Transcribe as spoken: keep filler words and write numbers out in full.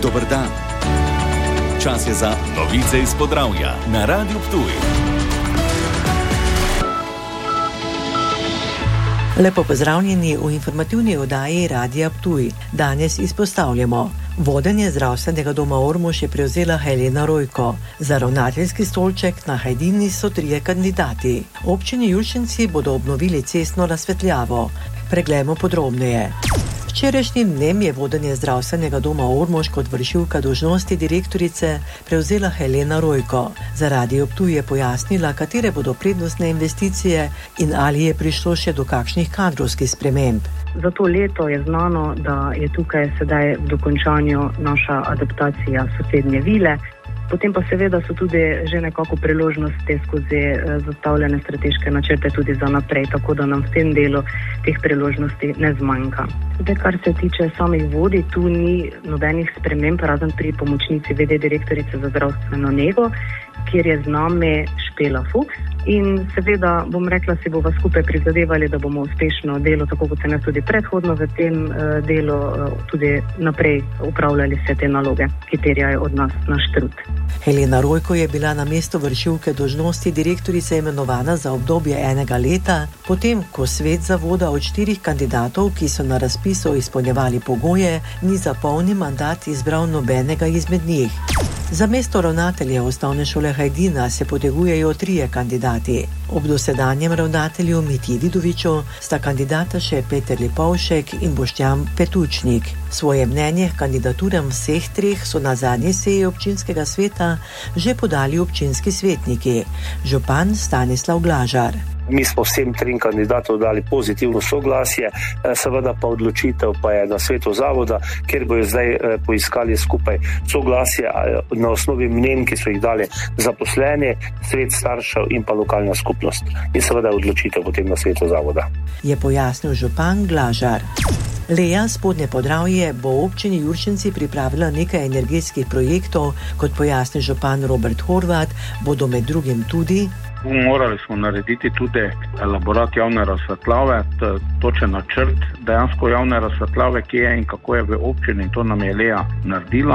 Dober dan. Čas je za novice iz Podravja na Radiu Ptuj. Lepo pozdravljeni v informativni oddaji Radia Ptuj. Danes izpostavljamo: vodenje zdravstvenega doma Ormož je prevzela Helena Rojko. Za ravnateljski stolček na Hajdini so trije kandidati. Občini Julšenci bodo obnovili cestno razsvetljavo. Preglejmo podrobneje. Včerajšnjim dnem je vodenje zdravstvenega doma Ormož kot vršilka dolžnosti direktorice prevzela Helena Rojko. Za Radio Ptuj je pojasnila, katere bodo prednostne investicije in ali je prišlo še do kakšnih kadrovskih sprememb. Za to leto je znano, da je tukaj sedaj v dokončanju naša adaptacija sosednje vile. Potem pa seveda so tudi že nekako priložnosti skozi zastavljene strateške načrte tudi za naprej, tako da nam v tem delu teh priložnosti ne zmanjka. Zdaj, kar se tiče samih vodij, tu ni nobenih sprememb, razen pri pomočnici v. d. direktorice za zdravstveno nego, kjer je z nami Špela Fuchs. In seveda, bom rekla, si bova skupaj prizadevali, da bomo uspešno delo, tako kot se ne tudi predhodno v tem uh, delu, uh, tudi naprej upravljali vse te naloge, ki terjajo od nas naš trud. Helena Rojko je bila na mesto vršilke dolžnosti direktorice imenovana za obdobje enega leta, potem ko svet zavoda od štirih kandidatov, ki so na razpisu izpolnjevali pogoje, ni za polni mandat izbral nobenega izmed njih. Za mesto ravnatelja osnovne šole Hajdina se potegujejo trije kandidati. Ob dosedanjem ravnatelju Mitji Vidoviču sta kandidata še Peter Lipovšek in Boštjan Petučnik. Svoje mnenje k kandidaturam vseh treh so na zadnji seji občinskega sveta že podali občinski svetniki. Župan Stanislav Glažar. Mi smo vsem trim kandidatov dali pozitivno soglasje, seveda pa odločitev pa je na svetu zavoda, kjer bojo zdaj poiskali skupaj soglasje na osnovi mnenj, ki so jih dali zaposleni, svet staršev in pa lokalna skupnost. In seveda odločitev potem na svetu zavoda. Je pojasnil župan Glažar. Lea Spodnje Podravje bo v občini Julšenci pripravila nekaj energetskih projektov, kot pojasni župan Robert Horvat, bodo med drugim tudi: morali smo narediti tudi elaborat javne razsvetljave, točen načrt dejansko javne razsvetljave, ki je in kako je v občini, to nam je Lea naredila.